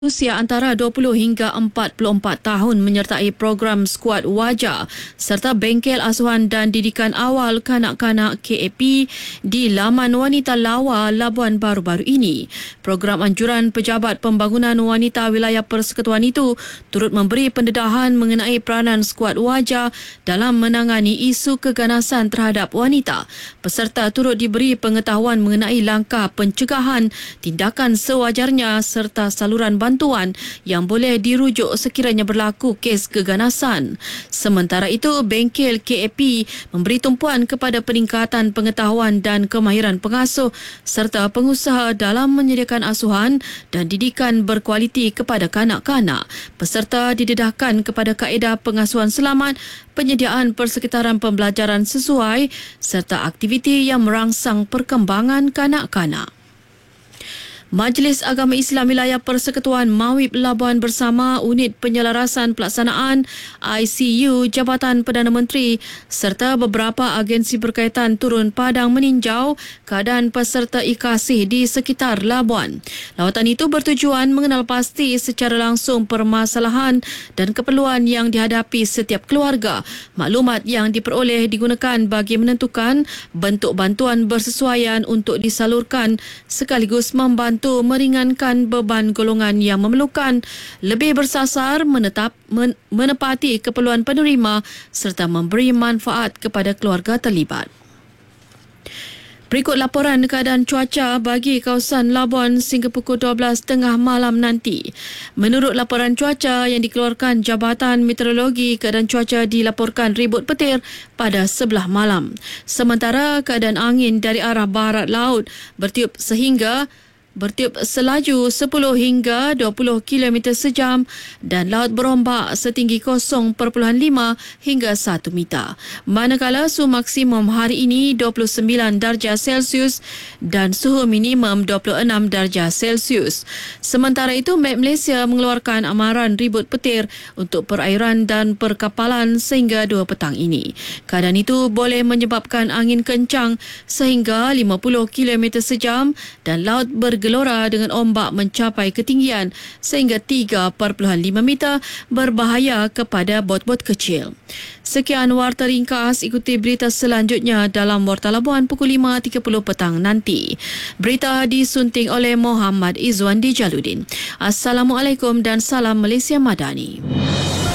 Usia antara 20 hingga 44 tahun menyertai program Skuad Wajah serta Bengkel Asuhan dan Didikan Awal Kanak-Kanak KAP di laman Wanita Lawa Labuan baru-baru ini. Program anjuran Pejabat Pembangunan Wanita Wilayah Persekutuan itu turut memberi pendedahan mengenai peranan Skuad Wajah dalam menangani isu keganasan terhadap wanita. Peserta turut diberi pengetahuan mengenai langkah pencegahan, tindakan sewajarnya serta saluran bantuan yang boleh dirujuk sekiranya berlaku kes keganasan. Sementara itu, Bengkel KAP memberi tumpuan kepada peningkatan pengetahuan dan kemahiran pengasuh serta pengusaha dalam menyediakan asuhan dan didikan berkualiti kepada kanak-kanak. Peserta didedahkan kepada kaedah pengasuhan selamat, penyediaan persekitaran pembelajaran sesuai serta aktiviti yang merangsang perkembangan kanak-kanak. Majlis Agama Islam Wilayah Persekutuan Mawib Labuan bersama Unit Penyelarasan Pelaksanaan ICU Jabatan Perdana Menteri serta beberapa agensi berkaitan turun padang meninjau keadaan peserta IKASih di sekitar Labuan. Lawatan itu bertujuan mengenal pasti secara langsung permasalahan dan keperluan yang dihadapi setiap keluarga. Maklumat yang diperoleh digunakan bagi menentukan bentuk bantuan bersesuaian untuk disalurkan sekaligus membantu meringankan beban golongan yang memerlukan, lebih bersasar menepati keperluan penerima serta memberi manfaat kepada keluarga terlibat. Berikut laporan keadaan cuaca bagi kawasan Labuan sehingga pukul 12.30 malam nanti. Menurut laporan cuaca yang dikeluarkan Jabatan Meteorologi, keadaan cuaca dilaporkan ribut petir pada sebelah malam. Sementara keadaan angin dari arah barat laut bertiup selaju 10 hingga 20 km sejam dan laut berombak setinggi 0.5 hingga 1 meter. Manakala suhu maksimum hari ini 29 darjah Celsius dan suhu minimum 26 darjah Celsius. Sementara itu, Met Malaysia mengeluarkan amaran ribut petir untuk perairan dan perkapalan sehingga 2 petang ini. Keadaan itu boleh menyebabkan angin kencang sehingga 50 km sejam dan laut bergelora dengan ombak mencapai ketinggian sehingga 3.5 meter, berbahaya kepada bot-bot kecil. Sekian warta ringkas, ikuti berita selanjutnya dalam Warta Labuan pukul 5.30 petang nanti. Berita disunting oleh Muhammad Izzuan Dijaludin. Assalamualaikum dan salam Malaysia Madani.